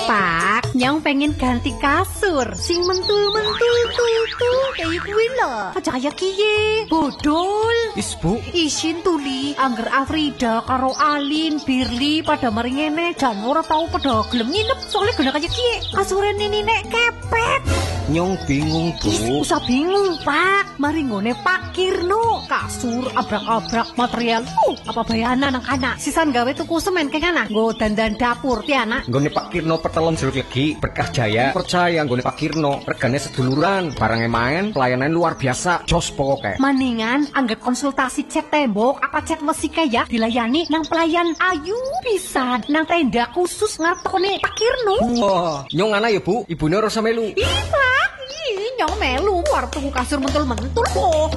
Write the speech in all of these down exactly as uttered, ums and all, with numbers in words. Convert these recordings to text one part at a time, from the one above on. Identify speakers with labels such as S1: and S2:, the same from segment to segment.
S1: Pak, nyong pengen ganti kasur sing mentul-mentul tuh kayak kuwi lho. Aja kaya kiye, bodol.
S2: Is Bu,
S1: Isin tuli, angger Afrida karo Alin, Birli pada mari ngene jan ora tau pada gelem nginep soalnya gena kaya kiye. Kasure nini nek kepet.
S2: nyong bingung Bu.
S1: Ih, usah bingung Pak, mari ngone Pak Kirno. Kasur abrak-abrak material. Uh, apa bayana nang anak. Sisan gawe tuku semen keng anak. Nggo dandan dapur ti anak.
S2: Nggone Pak Kirno Petelon Jeruk Legi, Berkah Jaya. Percaya nggone Pak Kirno, regane seduluran, barangnya main, pelayanan luar biasa, jos pokoke.
S1: Maningan anggap konsultasi cat tembok apa cat besi kayak dilayani nang pelayan ayu bisa nang tenda khusus ngartone Pak Kirno.
S2: Wah, nyong ana ya Bu, ibune ora melu.
S1: Ih Pak, ih nyong melu war tuku kasur mentul-mentul kok.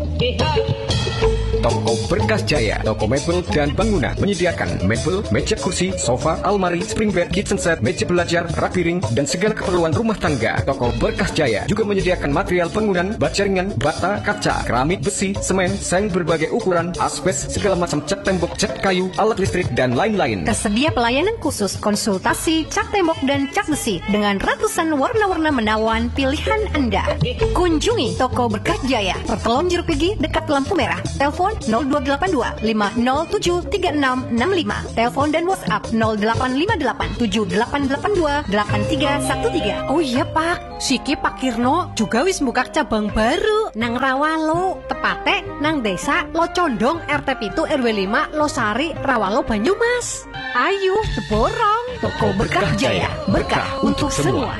S2: Toko Berkah Jaya, toko mebel dan bangunan menyediakan mebel, meja kursi, sofa, almari, spring bed, kitchen set, meja belajar, rak piring, dan segala keperluan rumah tangga. Toko Berkah Jaya juga menyediakan material bangunan, baja ringan, bata, kaca, keramik, besi, semen, seng berbagai ukuran, asbes, segala macam cat tembok, cat kayu, alat listrik, dan lain-lain.
S1: Tersedia pelayanan khusus konsultasi cat tembok dan cat besi dengan ratusan warna-warna menawan pilihan Anda. Kunjungi toko Berkah Jaya, Pertelon Jeruk Legi dekat lampu merah. Telepon nol dua delapan dua lima nol tujuh tiga enam enam lima. Telepon dan WhatsApp nol delapan lima delapan tujuh delapan delapan dua delapan tiga satu tiga. Oh iya Pak, Siki Pak Kirno juga wis buka cabang baru nang Rawalo, tepate nang desa Locondong R T pitu R W lima Losari Rawalo Banyumas. Ayo seborong toko Berkah Jaya, berkah untuk semua.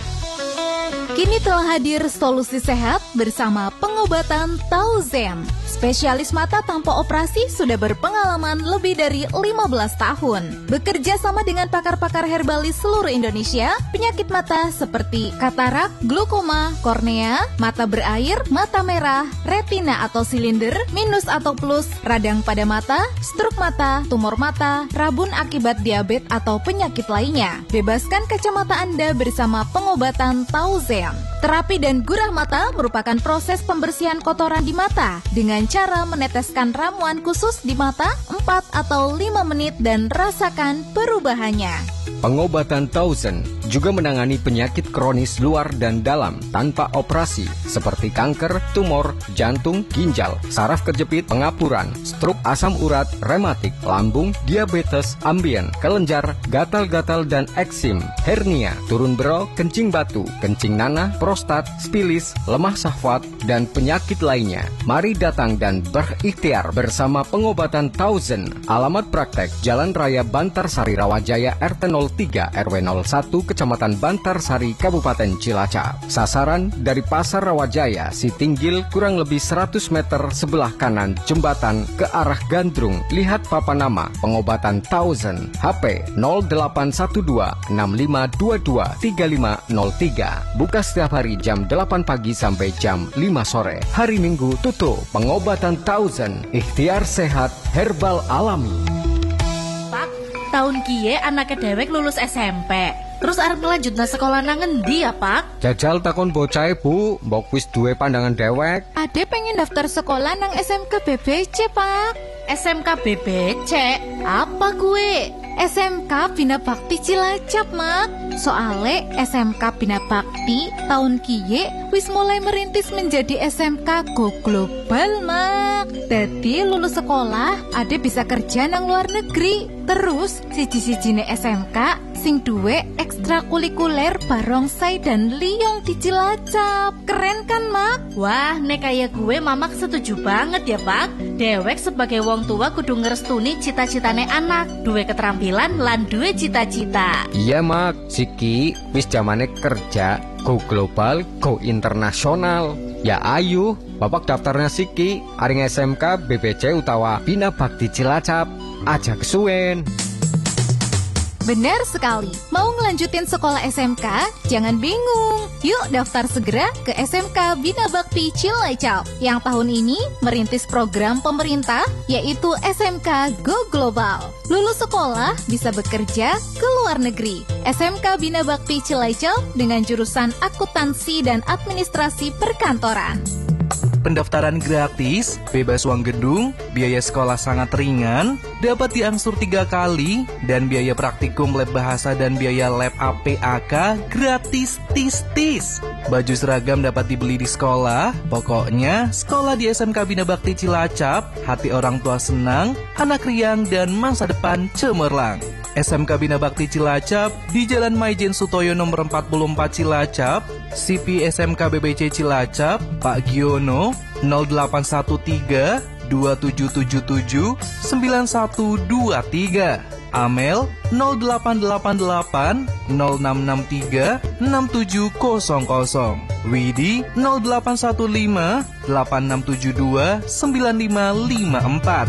S3: Kini telah hadir solusi sehat bersama pengobatan Tauzen. Spesialis mata tanpa operasi sudah berpengalaman lebih dari lima belas tahun. Bekerja sama dengan pakar-pakar herbalis seluruh Indonesia, penyakit mata seperti katarak, glaukoma, kornea, mata berair, mata merah, retina atau silinder, minus atau plus, radang pada mata, stroke mata, tumor mata, rabun akibat diabetes atau penyakit lainnya. Bebaskan kacamata Anda bersama pengobatan Tauzen. Terapi dan gurah mata merupakan proses pembersihan kotoran di mata dengan cara meneteskan ramuan khusus di mata empat atau lima menit dan rasakan perubahannya.
S2: Pengobatan Tauzen juga menangani penyakit kronis luar dan dalam tanpa operasi seperti kanker, tumor, jantung, ginjal, saraf kejepit, pengapuran, stroke, asam urat, rematik, lambung, diabetes, ambien, kelenjar, gatal-gatal dan eksim, hernia, turun bero, kencing batu, kencing nanah, prostat, spilis, lemah syahwat, dan penyakit lainnya. Mari datang dan berikhtiar bersama pengobatan Tauzen. Alamat praktek Jalan Raya Bantarsari Rawajaya R T nol tiga R W nol satu Kecamatan Bantarsari Kabupaten Cilacap. Sasaran dari Pasar Rawajaya Sitinggil kurang lebih seratus meter sebelah kanan jembatan ke arah Gandrung. Lihat papan nama pengobatan Tauzen. H P nol delapan satu dua enam lima dua dua tiga lima nol tiga. Buka setiap hari jam delapan pagi sampai jam lima sore. Hari Minggu tutup. Pengobatan Tauzen. Ikhtiar sehat herbal alami.
S4: Pak, tahun kie anaknya dewek lulus S M P. Terus arep ngelanjutna sekolah nang ngendi ya Pak?
S2: Jajal takon bocah Bu, mbok wis duwe pandangan dewek.
S3: Ade pengen daftar sekolah nang S M K B B C Pak.
S4: S M K B B C? Apa gue?
S3: S M K Bina Bakti Cilacap, Mak. Soale S M K Bina Bakti tahun kiye wis mulai merintis menjadi S M K Go Global, Mak. Dadi lulus sekolah ade bisa kerja nang luar negeri. Terus siji-sijine S M K sing duwe ekstrakurikuler barongsai dan liyong di Cilacap. Keren kan, Mak?
S4: Wah, nek kaya gue mamak setuju banget ya Pak. Dewek sebagai wong tua kudu ngerestuni cita-citane anak, duwe keterampilan lan duwe cita-cita.
S2: Iya Mak, Siki wis zamane kerja go global, go internasional. Ya ayu, bapak daftarnya Siki aring S M K B B C utawa Bina Bakti Cilacap. Aja kesuwen.
S3: Benar sekali. Mau ngelanjutin sekolah S M K? Jangan bingung. Yuk daftar segera ke S M K Bina Bakti Cilacap yang tahun ini merintis program pemerintah yaitu S M K Go Global. Lulus sekolah bisa bekerja ke luar negeri. S M K Bina Bakti Cilacap dengan jurusan akuntansi dan administrasi perkantoran.
S5: Pendaftaran gratis, bebas uang gedung, biaya sekolah sangat ringan, dapat diangsur tiga kali, dan biaya praktikum lab bahasa dan biaya lab A P A K gratis tis-tis. Baju seragam dapat dibeli di sekolah. Pokoknya, sekolah di S M K Bina Bakti Cilacap, hati orang tua senang, anak riang, dan masa depan cemerlang. S M K Bina Bakti Cilacap di Jalan Maijen Sutoyo nomor empat puluh empat Cilacap, C P S M K B B C Cilacap, Pak Giono, nol delapan satu tiga dua tujuh tujuh tujuh sembilan satu dua tiga. Amel nol delapan delapan delapan nol enam enam tiga enam tujuh nol nol. Widi nol delapan satu lima delapan enam tujuh dua sembilan lima lima empat.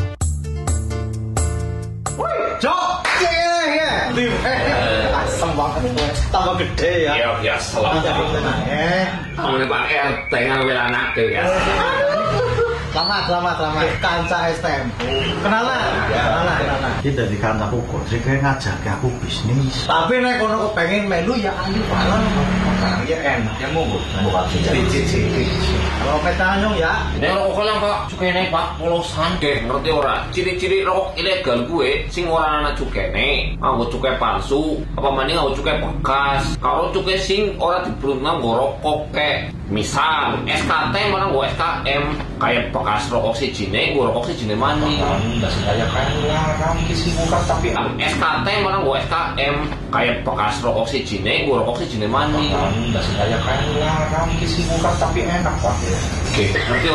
S6: Cok! Iya, iya. Asem banget gue. Tambah gede ya.
S7: Iya, biasa lah. Ini Pak R T ngambil anaknya ya.
S6: Selamat, selamat, selamat. Kanca S T M. Kenalan, kenalan, kenalan.
S8: Kita di kantor aku sih kayak ngajak aku bisnis.
S6: Tapi nek kono kepengen melu ya ayo bareng. Ya enak, ya monggo. Bukan cicit-cicit. Kalau petanyong ya.
S7: Ini rokok yang Pak, cukene Pak polosan. Oke, ngerti ora? Ciri-ciri rokok ilegal gue sing ora ana cukene. Nganggo cukai palsu, apa maning nganggo cukai bekas. Kalau cukai sing ora dibrungang nggo rokok kek. Misal S K T mana nggo S K M kayak bekas rokok sijine, nggo rokok sijine maning.
S8: Enggak saya kan larang kisi buka tapi
S7: S K T mana nggo S K M kayak bekas rokok sijine, nggo rokok sijine maning.
S8: enggak saya kan larang kisi buka tapi enak Pak.
S7: Oke, ngerti